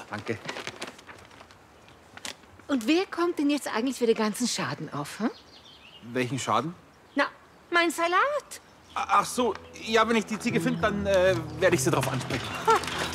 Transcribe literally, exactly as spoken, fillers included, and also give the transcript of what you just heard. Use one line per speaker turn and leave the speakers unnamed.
Danke.
Und wer kommt denn jetzt eigentlich für den ganzen Schaden auf, hm?
Welchen Schaden?
Na, mein Salat.
Ach so, ja, wenn ich die Ziege finde, dann äh, werde ich sie drauf ansprechen.
Ah,